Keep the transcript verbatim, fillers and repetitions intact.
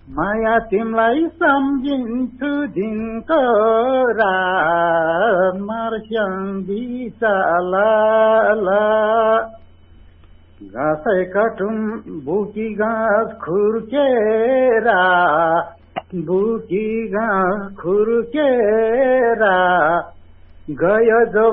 माया तिमलाई सम्झिन्छु दिनको रात मर्स्याङ्गी चाला घाँसै काटुम बुकी घाँस खुर्केरा बुकी घाँस खुर्केरा गयो जो